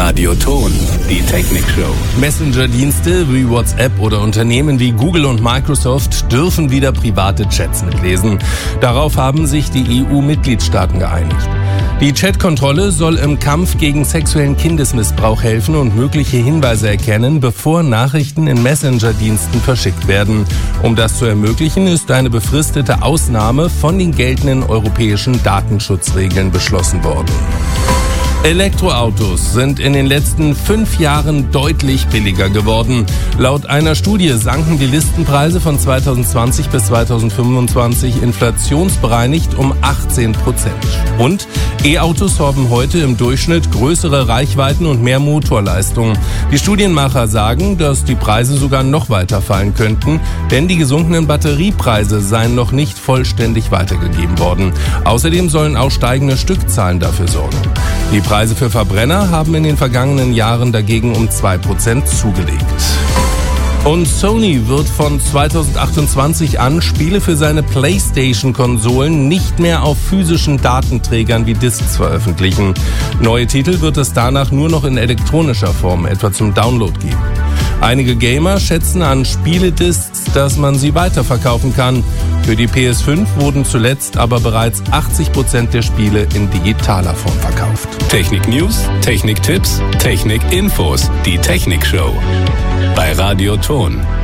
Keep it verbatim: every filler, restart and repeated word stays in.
Radioton, die Technik-Show. Messenger-Dienste wie WhatsApp oder Unternehmen wie Google und Microsoft dürfen wieder private Chats mitlesen. Darauf haben sich die E U-Mitgliedstaaten geeinigt. Die Chatkontrolle soll im Kampf gegen sexuellen Kindesmissbrauch helfen und mögliche Hinweise erkennen, bevor Nachrichten in Messenger-Diensten verschickt werden. Um das zu ermöglichen, ist eine befristete Ausnahme von den geltenden europäischen Datenschutzregeln beschlossen worden. Elektroautos sind in den letzten fünf Jahren deutlich billiger geworden. Laut einer Studie sanken die Listenpreise von zweitausendzwanzig bis zweitausendfünfundzwanzig inflationsbereinigt um achtzehn Prozent. Und E-Autos haben heute im Durchschnitt größere Reichweiten und mehr Motorleistung. Die Studienmacher sagen, dass die Preise sogar noch weiter fallen könnten, denn die gesunkenen Batteriepreise seien noch nicht vollständig weitergegeben worden. Außerdem sollen auch steigende Stückzahlen dafür sorgen. Die Preise für Verbrenner haben in den vergangenen Jahren dagegen um zwei Prozent zugelegt. Und Sony wird von zweitausendachtundzwanzig an Spiele für seine PlayStation-Konsolen nicht mehr auf physischen Datenträgern wie Discs veröffentlichen. Neue Titel wird es danach nur noch in elektronischer Form, etwa zum Download geben. Einige Gamer schätzen an Spielediscs, dass man sie weiterverkaufen kann. Für die P S fünf wurden zuletzt aber bereits achtzig Prozent der Spiele in digitaler Form verkauft. Technik-News, Technik-Tipps, Technik-Infos, die Technik-Show. Bei Radioton.